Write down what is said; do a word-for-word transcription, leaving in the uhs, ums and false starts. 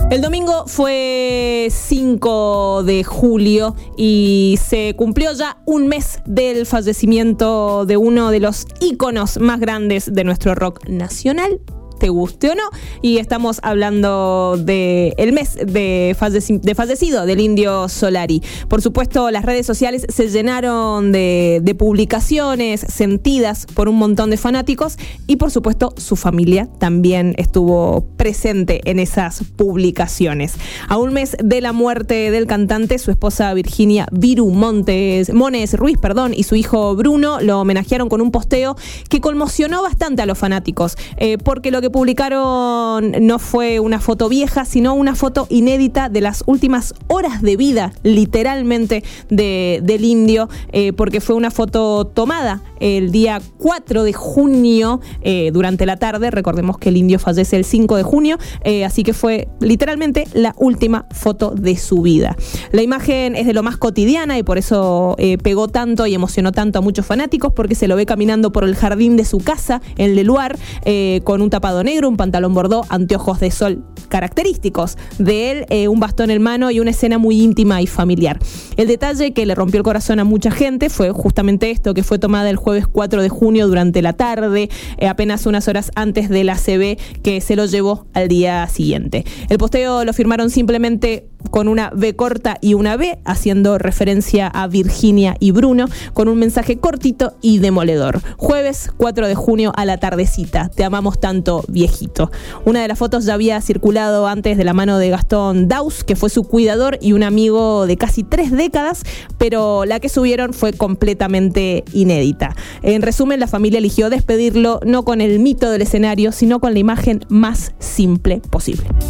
El domingo fue cinco de julio y se cumplió ya un mes del fallecimiento de uno de los íconos más grandes de nuestro rock nacional, te guste o no, y estamos hablando del de mes de, falleci- de fallecido del Indio Solari. Por supuesto, las redes sociales se llenaron de, de publicaciones sentidas por un montón de fanáticos y por supuesto su familia también estuvo presente en esas publicaciones. A un mes de la muerte del cantante, su esposa Virginia Viru Montes, Mones Ruiz, perdón, y su hijo Bruno lo homenajearon con un posteo que conmocionó bastante a los fanáticos, eh, porque lo que publicaron no fue una foto vieja, sino una foto inédita de las últimas horas de vida, literalmente, de, del Indio, eh, porque fue una foto tomada el día cuatro de junio, eh, durante la tarde. Recordemos que el Indio fallece el cinco de junio, eh, así que fue literalmente la última foto de su vida. La imagen es de lo más cotidiana y por eso eh, pegó tanto y emocionó tanto a muchos fanáticos, porque se lo ve caminando por el jardín de su casa en Leluar, eh, con un tapado negro, un pantalón bordó, anteojos de sol característicos de él, eh, un bastón en mano y una escena muy íntima y familiar. El detalle que le rompió el corazón a mucha gente fue justamente esto, que fue tomada el jueves cuatro de junio durante la tarde, eh, apenas unas horas antes del A C V, que se lo llevó al día siguiente. El posteo lo firmaron simplemente con una B corta y una B, haciendo referencia a Virginia y Bruno, con un mensaje cortito y demoledor. Jueves cuatro de junio a la tardecita, te amamos tanto, viejito. Una de las fotos ya había circulado antes de la mano de Gastón Daus, que fue su cuidador y un amigo de casi tres décadas, pero la que subieron fue completamente inédita. En resumen, la familia eligió despedirlo no con el mito del escenario, sino con la imagen más simple posible.